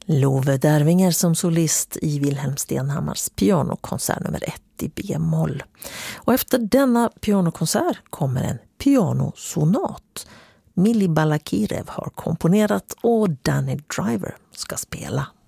Love Dervinger som solist i Wilhelm Stenhammars pianokonsert nummer 1 i B-moll. Och efter denna pianokonsert kommer en pianosonat. Mili Balakirev har komponerat och Danny Driver ska spela.